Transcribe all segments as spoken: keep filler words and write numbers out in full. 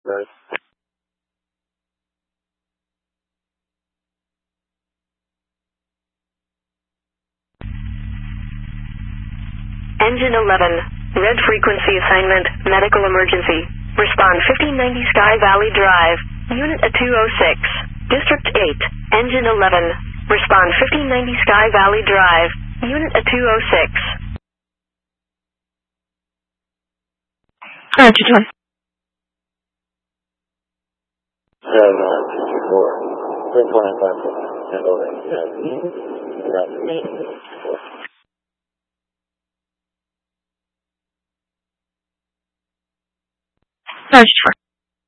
Right. Engine eleven, red frequency assignment, medical emergency. Respond fifteen ninety Sky Valley Drive, Unit two oh six, District eight, Engine eleven. Respond fifteen ninety Sky Valley Drive, Unit two oh six. Uh, two one. seven nine two four. three four nine five six. And over. Roger. No, just four.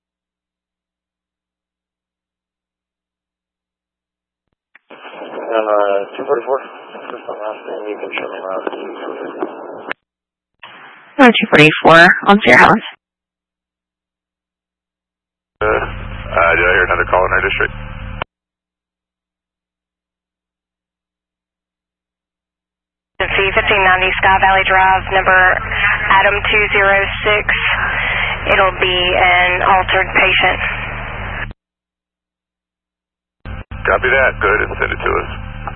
Uh, two forty-four. First and last name, you can show me last name. No, two forty-four on Sierra House. Uh, uh, did I hear another call in our district? fifteen ninety Sky Valley Drive, number Adam two oh six. It'll be an altered patient. Copy that. Go ahead and send it to us.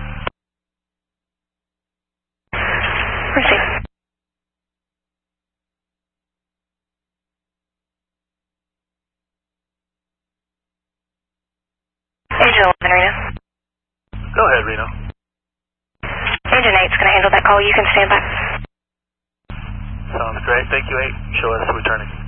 Receive. Engine eleven, Reno. Go ahead, Reno. Engine eight's going to handle that call. You can stand by. Sounds great. Thank you, eight. Show us returning.